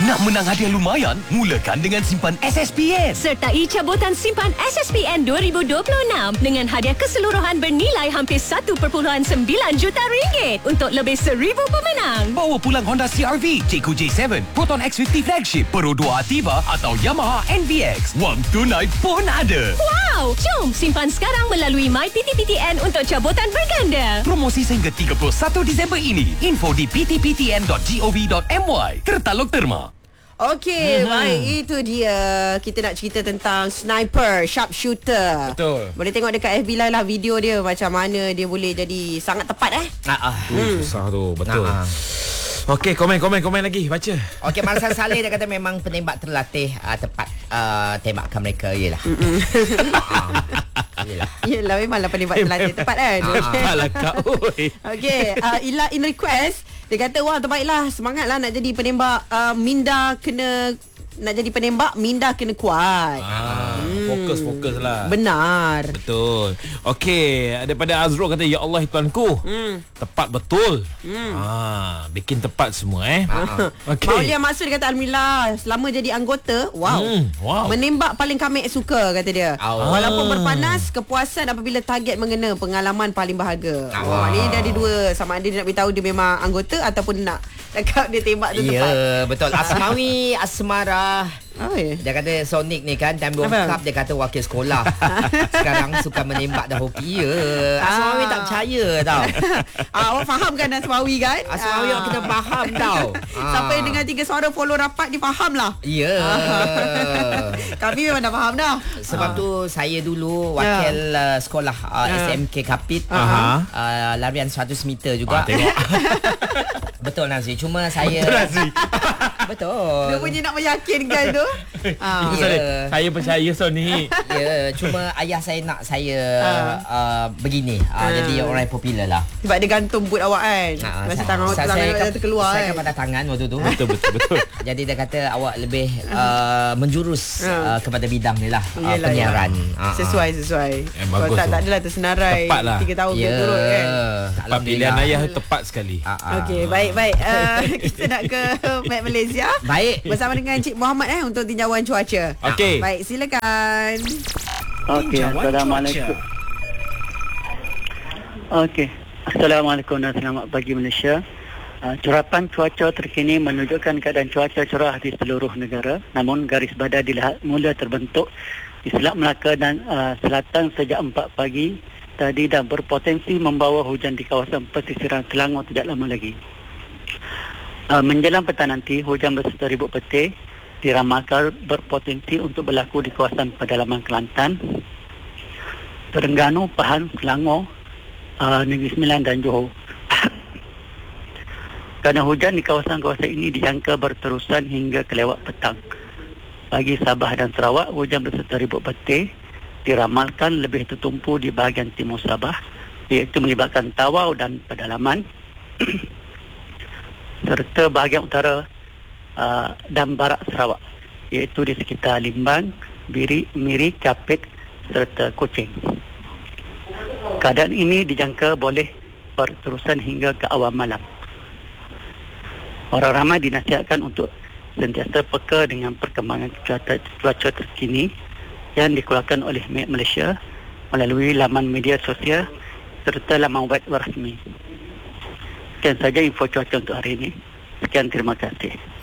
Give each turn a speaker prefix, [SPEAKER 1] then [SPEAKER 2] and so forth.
[SPEAKER 1] Nak menang hadiah lumayan? Mulakan dengan simpan SSPN.
[SPEAKER 2] Sertai cabutan simpan SSPN 2026 dengan hadiah keseluruhan bernilai hampir 1.9 juta ringgit untuk lebih 1,000 pemenang.
[SPEAKER 1] Bawa pulang Honda CR-V, Jayco J7, Proton X50 Flagship, Pro 2 Ativa atau Yamaha NVX. Wang tunai pun ada.
[SPEAKER 2] Wow! Jom simpan sekarang melalui MyPTPTN untuk cabutan berganda.
[SPEAKER 1] Promosi sehingga 31 Disember ini. Info di ptptn.gov.my. Tertaluk terma.
[SPEAKER 3] Okey, baik, itu dia. Kita nak cerita tentang sniper, sharpshooter.
[SPEAKER 4] Betul.
[SPEAKER 3] Boleh tengok dekat FB Live lah video dia, macam mana dia boleh jadi sangat tepat
[SPEAKER 4] Susah tu, betul. Okey, komen lagi, baca.
[SPEAKER 5] Okey, Marsan Saleh dia kata memang penembak terlatih tepat tembakan mereka. Yelah.
[SPEAKER 3] Yelah, memanglah penembak terlatih tepat kan.
[SPEAKER 4] Alah kau.
[SPEAKER 3] Okey, Ila in request. Dia kata, wah terbaiklah, semangatlah nak jadi penembak. Nak jadi penembak, minda kena kuat.
[SPEAKER 4] Fokus lah.
[SPEAKER 3] Benar.
[SPEAKER 4] Betul. Okey, daripada Azrul kata, ya Allah tuanku, tepat betul. Bikin tepat semua Okey.
[SPEAKER 3] Maulia Maksud dia kata, alhamdulillah selama jadi anggota, wow. Menembak paling kami suka, kata dia. Walaupun berpanas, kepuasan apabila target mengena, pengalaman paling bahagia. Ni dia ada dua, sama ada dia nak beritahu dia memang anggota ataupun nak cakap dia tembak tu tepat.
[SPEAKER 5] Ya, betul. Asmawi Asmara. Dia kata Sonic ni kan time World Cup dia kata wakil sekolah. Sekarang suka menembak dah hoki. Asmawi tak percaya tau.
[SPEAKER 3] Awak faham kan Asmawi kan?
[SPEAKER 5] Asmawi awak kena faham tau.
[SPEAKER 3] Siapa yang dengar 3 suara follow rapat dia faham lah.
[SPEAKER 5] Ya.
[SPEAKER 3] Kami memang dah faham dah.
[SPEAKER 5] Sebab tu saya dulu wakil sekolah SMK Kapit. Larian 100 meter juga.
[SPEAKER 4] Tengok.
[SPEAKER 5] Betul Nazri. Cuma saya Betul.
[SPEAKER 3] Dia punya nak meyakinkan tu.
[SPEAKER 4] Saya percaya Sonic.
[SPEAKER 5] Ya, cuma ayah saya nak saya begini. Jadi orang yang popular lah.
[SPEAKER 3] Sebab dia gantung boot awak kan. Masa tangan awak terkeluar
[SPEAKER 5] saya kan pada tangan waktu tu.
[SPEAKER 4] Betul.
[SPEAKER 5] Jadi dia kata awak lebih menjurus kepada bidang ni lah. Penyiaran.
[SPEAKER 3] Sesuai.
[SPEAKER 4] Bagus.
[SPEAKER 3] Tak adalah tersenarai.
[SPEAKER 4] Tepat lah.
[SPEAKER 3] 3 tahun berturut kan.
[SPEAKER 4] Tepat pilihan ayah tepat sekali.
[SPEAKER 3] Okey, baik. Kita nak ke Met Malaysia.
[SPEAKER 5] Baik.
[SPEAKER 3] Bersama dengan Cik Muhammad untuk tinjauan cuaca.
[SPEAKER 4] Okey.
[SPEAKER 3] Baik, silakan.
[SPEAKER 6] Okey, Assalamualaikum. Okey. Assalamualaikum dan selamat pagi Malaysia. Curapan cuaca terkini menunjukkan keadaan cuaca cerah di seluruh negara. Namun garis badai dilihat mula terbentuk di Selat Melaka dan selatan sejak 4 pagi tadi dan berpotensi membawa hujan di kawasan pesisiran Selangor tidak lama lagi. Menjelang petang nanti, hujan beserta ribut petir diramalkan berpotensi untuk berlaku di kawasan pedalaman Kelantan, Terengganu, Pahang, Selangor, Negeri Sembilan dan Johor. Kerana hujan di kawasan-kawasan ini dijangka berterusan hingga kelewat petang. Bagi Sabah dan Sarawak, hujan beserta ribut petir diramalkan lebih tertumpu di bahagian timur Sabah, iaitu melibatkan Tawau dan pedalaman serta bahagian utara dan barat Sarawak, iaitu di sekitar Limbang, Miri, Kapit serta Kuching. Keadaan ini dijangka boleh berterusan hingga ke awal malam. Orang ramai dinasihatkan untuk sentiasa peka dengan perkembangan cuaca terkini yang dikeluarkan oleh Met Malaysia melalui laman media sosial serta laman web rasmi. Sekian saja info cuaca untuk hari ini. Sekian, terima kasih.